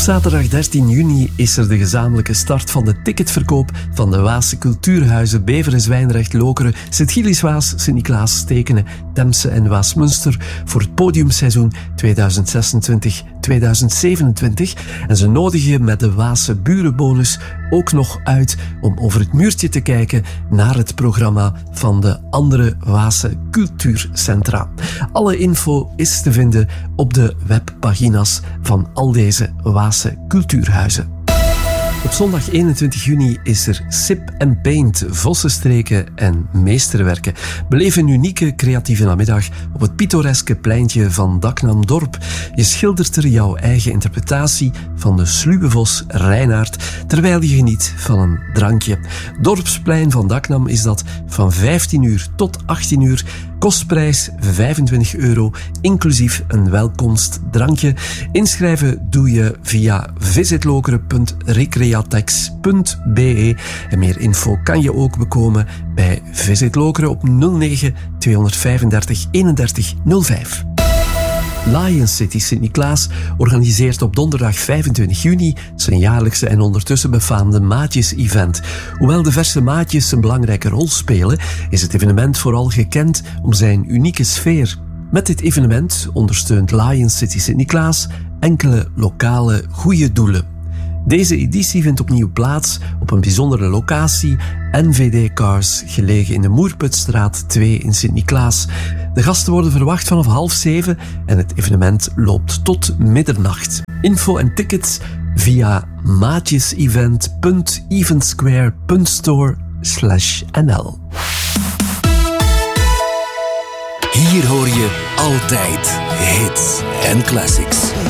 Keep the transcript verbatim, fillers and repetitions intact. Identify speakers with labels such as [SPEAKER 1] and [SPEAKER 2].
[SPEAKER 1] zaterdag dertien juni is er de gezamenlijke start van de ticketverkoop van de Waase Cultuurhuizen Beveren, Zwijndrecht, Lokeren, Sint-Gilles-Waas, Sint-Niklaas, Stekenen, Temse en Waasmunster voor het podiumseizoen tweeduizend zesentwintig tweeduizend zevenentwintig. En ze nodigen je met de Waase Burenbonus ook nog uit om over het muurtje te kijken naar het programma van de andere Waase cultuurcentra. Alle info is te vinden op de webpagina's van al deze Waase cultuurhuizen. Op zondag eenentwintig juni is er Sip and Paint, Vossenstreken en Meesterwerken. Beleef een unieke creatieve namiddag op het pittoreske pleintje van Daknam Dorp. Je schildert er jouw eigen interpretatie van de sluwe vos Reinaard, terwijl je geniet van een drankje. Dorpsplein van Daknam is dat van vijftien uur tot achttien uur. Kostprijs vijfentwintig euro, inclusief een welkomstdrankje. Inschrijven doe je via visitlokeren punt recreatex punt be. En meer info kan je ook bekomen bij Visit Lokeren op nul negen tweehonderdvijfendertig eenendertig nul vijf. Lion City Sint-Niklaas organiseert op donderdag vijfentwintig juni zijn jaarlijkse en ondertussen befaamde Maatjes-event. Hoewel de verse maatjes een belangrijke rol spelen, is het evenement vooral gekend om zijn unieke sfeer. Met dit evenement ondersteunt Lion City Sint-Niklaas enkele lokale goede doelen. Deze editie vindt opnieuw plaats op een bijzondere locatie, N V D Cars, gelegen in de Moerputstraat twee in Sint-Niklaas. De gasten worden verwacht vanaf half zeven en het evenement loopt tot middernacht. Info en tickets via maatjesevent punt eventsquare punt store slash nl.
[SPEAKER 2] Hier hoor je altijd hits en classics.